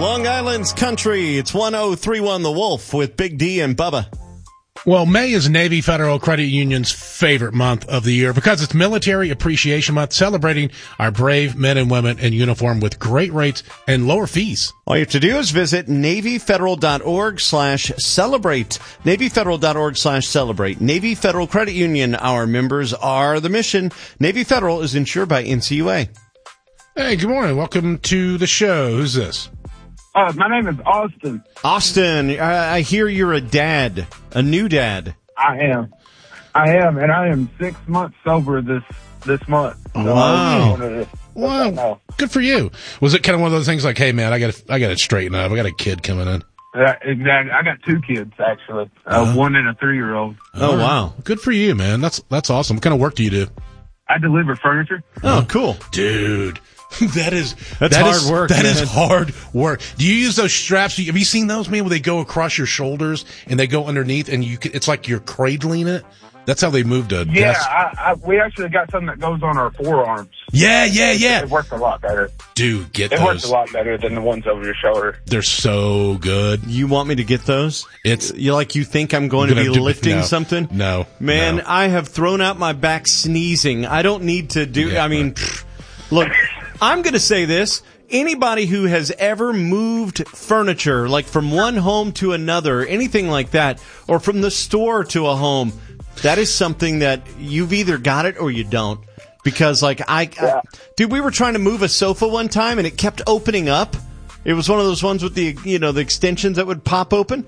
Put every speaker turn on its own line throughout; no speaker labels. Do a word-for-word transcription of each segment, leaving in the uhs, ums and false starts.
Long Island's country. It's one oh three one The Wolf with Big D and Bubba.
Well, May is Navy Federal Credit Union's favorite month of the year because it's Military Appreciation Month, celebrating our brave men and women in uniform with great rates and lower fees.
All you have to do is visit NavyFederal.org slash celebrate. NavyFederal.org slash celebrate. Navy Federal Credit Union. Our members are the mission. Navy Federal is insured by N C U A.
Hey, good morning. Welcome to the show. Who's this?
Uh, my name is Austin.
Austin, I, I hear you're a dad, a new dad.
I am. I am, and I am six months sober this this month. So
Wow.
To,
Wow. Good for you. Was it kind of one of those things like, hey, man, I got to I got to straighten up. I got a kid coming in.
Uh, exactly. I got two kids, actually, uh,
Uh-huh.
one and a three-year-old.
Oh, wow.
Good for you, man. That's that's awesome. What kind of work do you do?
I deliver furniture.
Oh, cool.
Dude. That is
That's
that
hard
is-
work,
That
man.
is hard work. Do you use those straps? Have you seen those, man, where they go across your shoulders and they go underneath, and you can, it's like you're cradling it? That's how they moved a
Yeah,
desk.
I, I, we actually got something that goes on our forearms.
Yeah, yeah, yeah.
It works a lot better.
Dude, get
It
those.
works a lot better than the ones over your shoulder.
They're so good.
You want me to get those?
It's
You like you think I'm going to
Gonna
be
do-
lifting
no.
something?
No,
Man,
no.
I have thrown out my back sneezing. I don't need to do,
Yeah,
I mean,
right.
pfft, look, I'm going to say this. Anybody who has ever moved furniture, like from one home to another, anything like that, or from the store to a home, that is something that you've either got it or you don't. Because, like, I,
Yeah.
I dude, we were trying to move a sofa one time and it kept opening up. It was one of those ones with the, you know, the extensions that would pop open.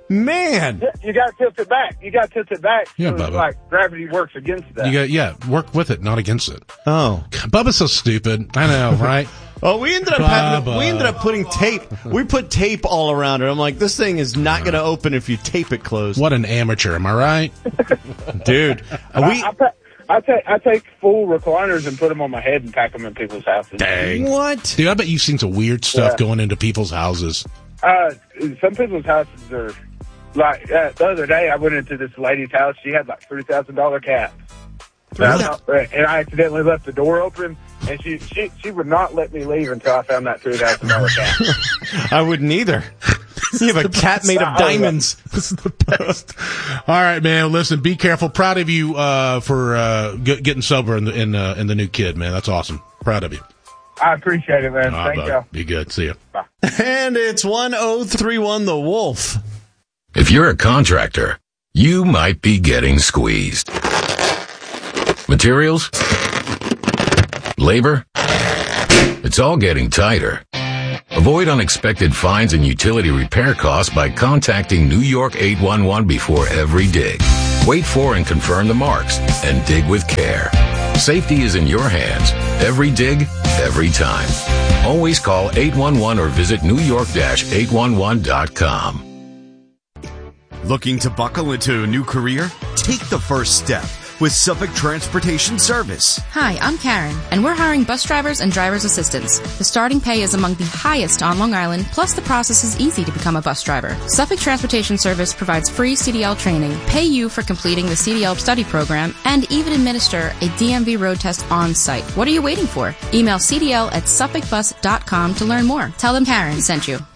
Man.
Yeah, you got to tilt it back. You got to tilt it back.
Yeah,
so it's
Bubba.
like gravity works against that.
You got yeah, work with it, not against it.
Oh.
Bubba's so stupid. I know, right?
Oh, we ended up having,
Bubba.
we ended up putting tape. We put tape all around it. I'm like, this thing is not going to open if you tape it closed.
What an amateur, am I right?
Dude,
I,
we,
I, pa- I take I take full recliners and put them on my head and pack them in people's houses.
Dang.
what?
Dude, I bet you've seen some weird stuff
Yeah.
going into people's houses.
Uh, some people's houses are like uh, the other day. I went into this lady's house. She had like three thousand dollar cats, and I, and I accidentally left the door open. And she, she she would not let me leave until I found that three thousand dollar cat.
I wouldn't either. You have a cat made of diamonds.
This is the best. All right, man. Listen, be careful. Proud of you uh, for uh, get, getting sober in the in, uh, in the new kid, man. That's awesome. Proud of you.
I appreciate it, man.
All right,
Thank
bud.
y'all.
Be good. See you.
And it's one oh three one The Wolf.
If you're a contractor, you might be getting squeezed. Materials? Labor? It's all getting tighter. Avoid unexpected fines and utility repair costs by contacting New York eight one one before every dig. Wait for and confirm the marks and dig with care. Safety is in your hands. Every dig, every time. Always call eight one one or visit new york dash eight one one dot com.
Looking to buckle into a new career? Take the first step with Suffolk Transportation Service.
Hi, I'm Karen, and we're hiring bus drivers and driver's assistants. The starting pay is among the highest on Long Island, plus the process is easy to become a bus driver. Suffolk Transportation Service provides free C D L training, pay you for completing the C D L study program, and even administer a D M V road test on site. What are you waiting for? Email C D L at suffolk bus dot com to learn more. Tell them Karen sent you.